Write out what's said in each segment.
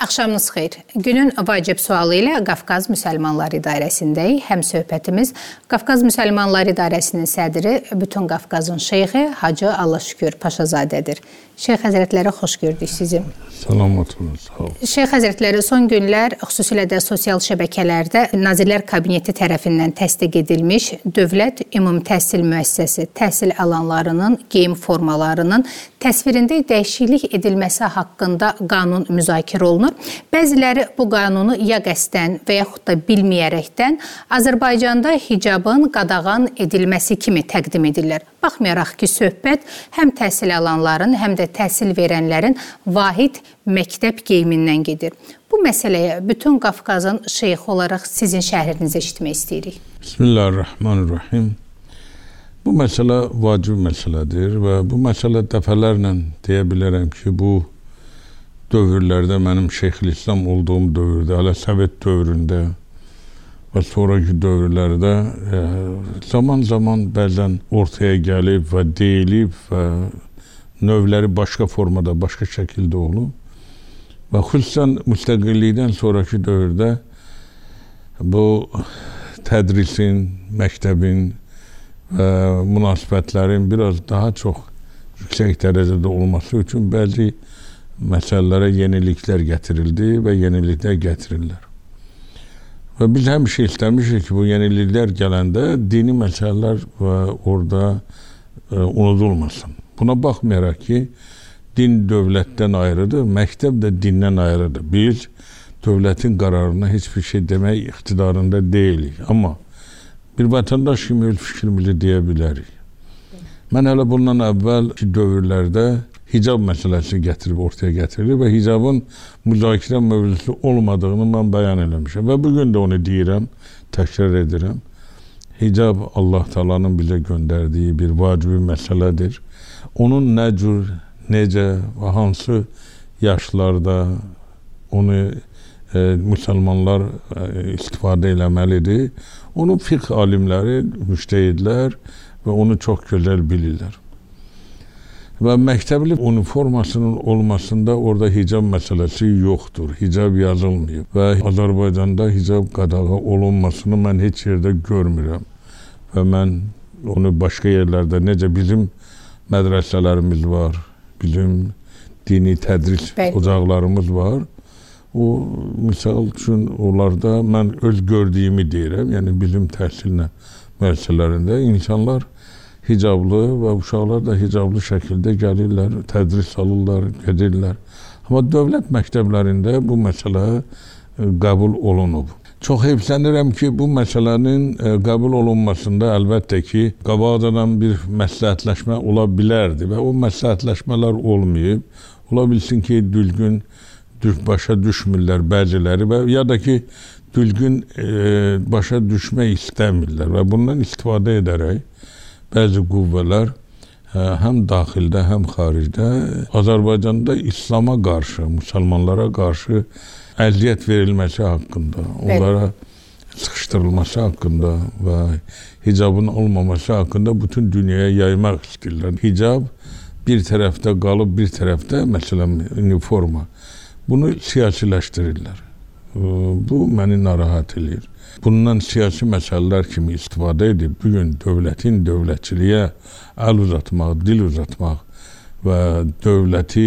Axşamınız xeyir. Günün vacib sualı ilə Qafqaz Müsəlmanları İdarəsindəyik. Həm söhbətimiz Qafqaz Müsəlmanları İdarəsinin sədri, bütün Qafqazın şeyxi Hacı Allahşükür Paşazadədir. Şeyx Həzrətləri, xoş gördük sizi. Salamat olun, sağ olun. Şeyx Həzrətləri, son günlər xüsusilə də sosial şəbəkələrdə Nazirlər Kabineti tərəfindən təsdiq edilmiş Dövlət Ümumi Təhsil Müəssisəsi təhsil alanlarının geyim formalarının təsvirində dəyişiklik edilməsi haqqında qanun müzakirə olunur. Bəziləri bu qanunu ya qəsdən və yaxud da bilməyərəkdən Azərbaycanda hicabın qadağan edilməsi kimi təqdim edirlər. Baxmayaraq ki, söhbət həm təhsil alanların, həm də təhsil verənlərin vahid məktəb geyimindən gedir. Bu məsələyə bütün Qafqazın şeyxi olaraq sizin şərhinizi eşitmək istəyirik. Bismillahirrahmanirrahim. Bu məsələ vacib məsələdir və bu məsələ dəfələrlə deyə bilərəm ki, bu dövrlərdə mənim Şeyxülislam olduğum dövrdə, hələ Sovet dövründə və sonraki dövrlərdə zaman-zaman bəzən ortaya gəlib və deyilib və növləri başqa formada, başqa şəkildə olub. Və xüsusən müstəqillikdən sonraki dövrdə bu tədrisin, məktəbin və münasibətlərin biraz daha çox yüksək dərəcədə olması üçün bəzi məsələlərə yeniliklər gətirildi və yeniliklər gətirirlər. Və biz həmişə istəmişik ki, bu yeniliklər gələndə dini məsələlər və orada unudulmasın. Buna baxmayaraq ki, din dövlətdən ayrıdır, məktəb də dindən ayrıdır. Biz dövlətin qərarına heç bir şey demək iqtidarında deyilik. Amma bir vətəndaş kimi öz fikrimizi deyə bilərik. Mən hələ bundan əvvəlki dövrlərdə hicab məsələsi ortaya gətirildi və hicabın müzakirə mövzusu olmadığını mən bəyan eləmişəm. Və bugün də onu deyirəm, təkrar edirəm. Hicab Allah Taala'nın bizə göndərdiyi bir vacibi məsələdir. Onun nə cür, necə və hansı yaşlarda onu müsəlmanlar istifadə eləməlidir. Onu fiqh alimləri, müştəhidlər və onu çox gözəl bilirlər. Və məktəbli uniformasının olmasında orada hicab məsələsi yoxdur. Hicab yazılmayıb və Azərbaycanda hicab qadağa olunmasını mən heç yerdə görmürəm. Və mən onu başqa yerlərdə, necə bizim mədrəsələrimiz var, bizim dini tədris ocaqlarımız var. O, misal üçün, onlarda mən öz gördüyümü deyirəm, yəni bizim təhsil müəssisələrində insanlar hicablı və uşaqlar da hicablı şəkildə gəlirlər, tədris alırlar, gedirlər. Amma dövlət məktəblərində bu məsələ qəbul olunub. Çox heyflənirəm ki, bu məsələnin qəbul olunmasında əlbəttə ki, qabaqcadan bir məsləhətləşmə ola bilərdi və o məsləhətləşmələr olmayıb. Ola bilsin ki, düzgün başa düşmürlər bəziləri və ya da ki, düzgün başa düşmək istəmirlər və bundan istifadə edərək bəzi qüvvələr həm daxildə, həm xaricdə Azərbaycanda İslama qarşı, müsəlmanlara qarşı əziyyət verilməsi haqqında, onlara sıxışdırılması haqqında və hicabın olmaması haqqında bütün dünyaya yaymaq istəyirlər. Hicab bir tərəfdə qalıb, bir tərəfdə, məsələn, uniforma. Bunu siyasiləşdirirlər. Bu məni narahat edir. Bundan siyasi məsələlər kimi istifadə edib, bugün dövlətin dövlətçiliyə əl uzatmaq, dil uzatmaq və dövləti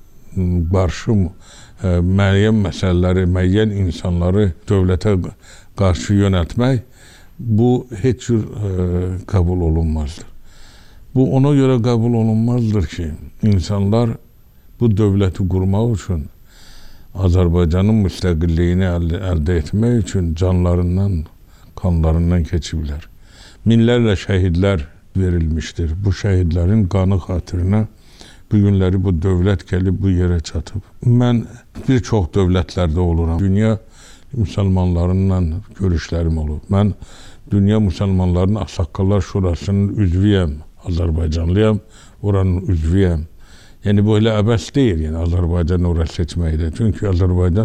qarşı müəyyən məsələləri, müəyyən insanları dövlətə qarşı yönəltmək, bu heç cür qəbul olunmazdır. Bu ona görə qəbul olunmazdır ki, insanlar bu dövləti qurmaq üçün Azərbaycanın müstəqilliyini əldə etmək üçün canlarından, qanlarından keçiblər. Minlərlə şəhidlər verilmişdir. Bu şəhidlərin qanı xatirinə bu günləri bu dövlət gəlib bu yerə çatıb. Mən bir çox dövlətlərdə oluram. Dünya müsəlmanlarından görüşlərim olub. Mən Dünya Müsəlmanlarının Ağsaqqallar Şurasının üzvüyəm, Azərbaycanlıyam, oranın üzvüyəm. Yəni bu elə əbəs deyil, yəni Azərbaycan ora seçməkdə. Çünki Azərbaycan